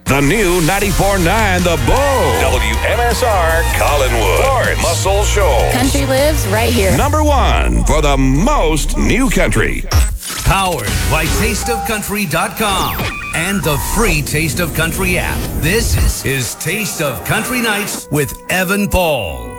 The new 94.9 The Bull. WMSR Collinwood. Florence Muscle Shoals. Country lives right here. Number one for the most new country. Powered by TasteOfCountry.com and the free Taste of Country app. This is Taste of Country Nights with Evan Paul.